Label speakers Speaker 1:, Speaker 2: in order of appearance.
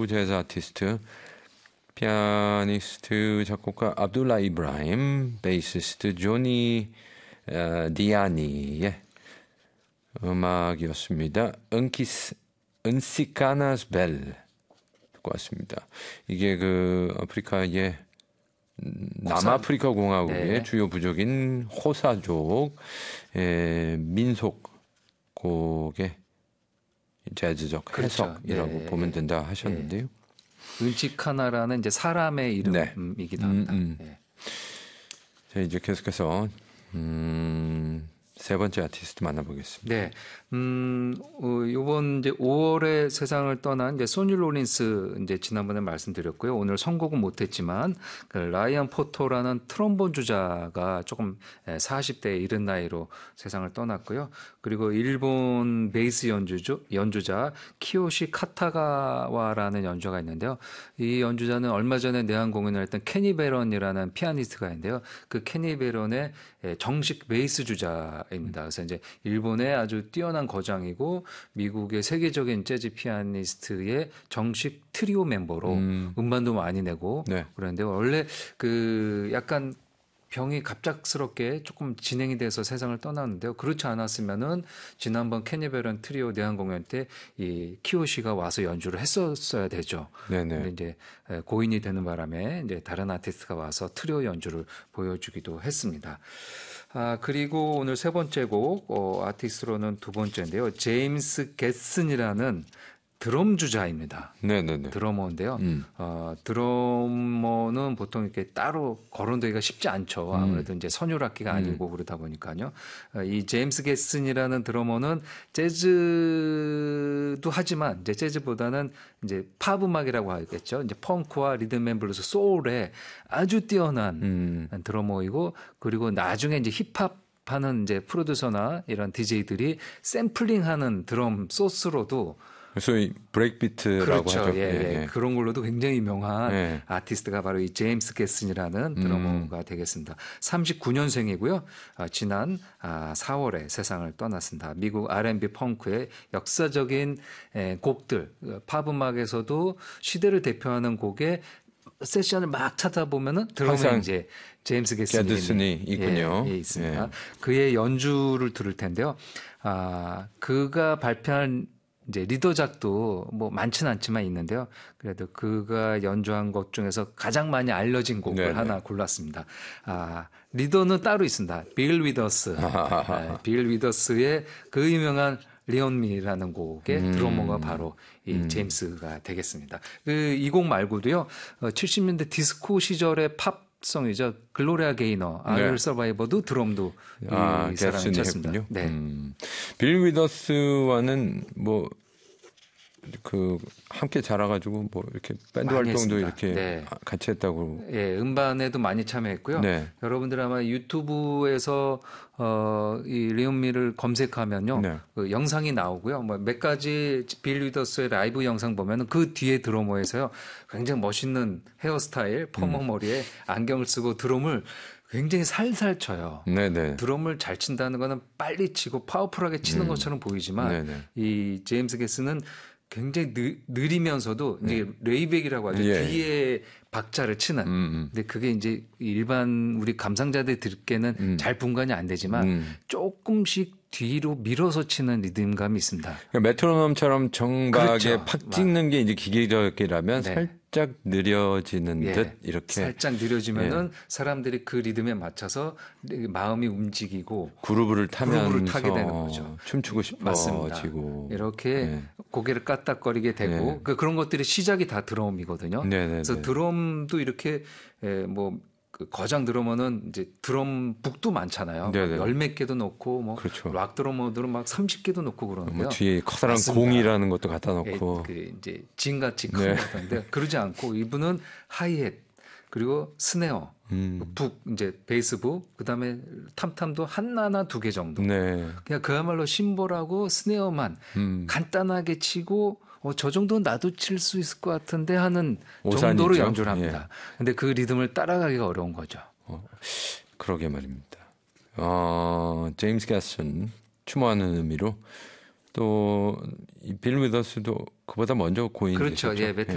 Speaker 1: 재즈 아티스트, 피아니스트, 작곡가 압둘라 이브라임, 베이시스트 조니 디아니의 음악이었습니다. 은시카나스 벨 듣고 왔습니다. 이게 그 아프리카의 남아프리카 공화국의
Speaker 2: 네.
Speaker 1: 주요 부족인 호사족의 민속 곡의 재즈적
Speaker 2: 그렇죠.
Speaker 1: 해석이라고
Speaker 2: 네.
Speaker 1: 보면 된다 하셨는데요.
Speaker 2: 은치카나라는 이제 사람의 이름이기도 합니다. 네.
Speaker 1: 자, 이제 계속해서 세 번째 아티스트 만나보겠습니다.
Speaker 2: 네. 요번 이제 5월에 세상을 떠난 이제 소니 롤린스 이제 지난번에 말씀드렸고요. 오늘 선곡은 못했지만 그 라이언 포터라는 트럼본 주자가 조금 40대에 이른 나이로 세상을 떠났고요. 그리고 일본 베이스 연주자 키요시 카타가와라는 연주자가 있는데요. 이 연주자는 얼마 전에 내한 공연을 했던 케니 베런이라는 피아니스트가 있는데요. 그 케니 베런의 정식 베이스 주자입니다. 그래서 이제 일본의 아주 뛰어난 거장이고 미국의 세계적인 재즈 피아니스트의 정식 트리오 멤버로 음반도 많이 내고
Speaker 1: 네.
Speaker 2: 그런데 원래 그 약간 병이 갑작스럽게 조금 진행이 돼서 세상을 떠났는데요. 그렇지 않았으면은 지난번 케니 베런 트리오 내한 공연 때 이 키요시가 와서 연주를 했었어야 되죠.
Speaker 1: 네네.
Speaker 2: 근데 이제 고인이 되는 바람에 이제 다른 아티스트가 와서 트리오 연주를 보여주기도 했습니다. 그리고 오늘 세 번째 곡 아티스트로는 두 번째인데요. 제임스 겟슨이라는 드럼 주자입니다.
Speaker 1: 네네네.
Speaker 2: 드러머인데요. 드러머는 보통 이렇게 따로 거론되기가 쉽지 않죠. 아무래도 이제 선율악기가 아니고 그러다 보니까요. 이 제임스 겟슨이라는 드러머는 재즈도 하지만 이제 재즈보다는 이제 팝 음악이라고 하겠죠. 이제 펑크와 리듬앤블루스, 소울에 아주 뛰어난 드러머이고 그리고 나중에 이제 힙합 하는 이제 프로듀서나 이런 DJ들이 샘플링하는 드럼 소스로도
Speaker 1: 소위 브레이크비트라고
Speaker 2: 그렇죠.
Speaker 1: 하죠.
Speaker 2: 예. 그런 걸로도 굉장히 유명한
Speaker 1: 예.
Speaker 2: 아티스트가 바로 이 제임스 겟슨이라는 드러머가 되겠습니다. 39년생이고요. 지난 4월에 세상을 떠났습니다. 미국 R&B 펑크의 역사적인 곡들, 팝 음악에서도 시대를 대표하는 곡의 세션을 막 찾아보면은 드럼에 이제 제임스 겟슨이
Speaker 1: 있군요.
Speaker 2: 예, 있습니다.
Speaker 1: 예.
Speaker 2: 그의 연주를 들을 텐데요. 그가 발표한 이제 리더작도 뭐 많지는 않지만 있는데요. 그래도 그가 연주한 것 중에서 가장 많이 알려진 곡을
Speaker 1: 네네.
Speaker 2: 하나 골랐습니다. 리더는 따로 있습니다. 빌 위더스. 빌 위더스의 그 유명한 리온미라는 곡의 드러머가 바로 이 제임스가 되겠습니다. 이 곡 말고도요. 70년대 디스코 시절의 팝송이죠. 글로리아 게이너, 아일 서바이버도 드럼도 이 사람이 쳤습니다. 네.
Speaker 1: 빌 위더스와는 뭐 그 함께 자라가지고 뭐 이렇게 밴드 활동도
Speaker 2: 했습니다.
Speaker 1: 이렇게
Speaker 2: 네.
Speaker 1: 같이 했다고.
Speaker 2: 예, 음반에도 많이 참여했고요.
Speaker 1: 네.
Speaker 2: 여러분들 아마 유튜브에서 이 리온미를 검색하면요,
Speaker 1: 네.
Speaker 2: 그 영상이 나오고요. 뭐 몇 가지 빌 위더스의 라이브 영상 보면은 그 뒤에 드러머에서요, 굉장히 멋있는 헤어스타일, 퍼머 머리에 안경을 쓰고 드럼을 굉장히 살살 쳐요.
Speaker 1: 네네.
Speaker 2: 드럼을 잘 친다는 거는 빨리 치고 파워풀하게 치는 것처럼 보이지만
Speaker 1: 네네.
Speaker 2: 이 제임스 겟슨은 굉장히 느리면서도 이제 레이백이라고 하죠.
Speaker 1: 예.
Speaker 2: 뒤에 박자를 치는. 근데 그게 이제 일반 우리 감상자들 듣기에는 잘 분간이 안 되지만 조금씩 뒤로 밀어서 치는 리듬감이 있습니다.
Speaker 1: 그러니까 메트로놈처럼 정박에
Speaker 2: 그렇죠.
Speaker 1: 팍 찍는 게 이제 기계적이라면
Speaker 2: 네.
Speaker 1: 살짝 느려지는
Speaker 2: 예,
Speaker 1: 듯 이렇게
Speaker 2: 살짝 느려지면은 사람들이 그 리듬에 맞춰서 마음이 움직이고
Speaker 1: 그루브를 타면서
Speaker 2: 타게 되는 거죠.
Speaker 1: 춤추고
Speaker 2: 맞습니다.
Speaker 1: 싶어지고
Speaker 2: 이렇게 고개를 까딱거리게 되고 그런 것들이 시작이 다 드럼이거든요.
Speaker 1: 네네네.
Speaker 2: 그래서 드럼도 이렇게 뭐 그 거장 드러머는 이제 드럼 북도 많잖아요. 열 몇 개도 놓고 뭐
Speaker 1: 그렇죠.
Speaker 2: 락 드러머들은 막 30개도 놓고 그러는데요.
Speaker 1: 뭐 뒤에 커다란
Speaker 2: 맞습니다.
Speaker 1: 공이라는 것도 갖다 놓고
Speaker 2: 그 이제 진같이 큰 것인데 그러지 않고 이분은 하이햇 그리고 스네어, 북 이제 베이스 북 그다음에 탐탐도 하나 두 개 정도.
Speaker 1: 네.
Speaker 2: 그냥 그야말로 심볼하고 스네어만 간단하게 치고 저 정도는 나도 칠 수 있을 것 같은데 하는 정도로
Speaker 1: 오산이죠?
Speaker 2: 연주를 합니다. 근데 그 리듬을 따라가기가 어려운 거죠.
Speaker 1: 그러게 말입니다. 제임스 겟슨 추모하는 의미로 또 빌 위더스도 그보다 먼저 고인이셨죠.
Speaker 2: 그렇죠. 예,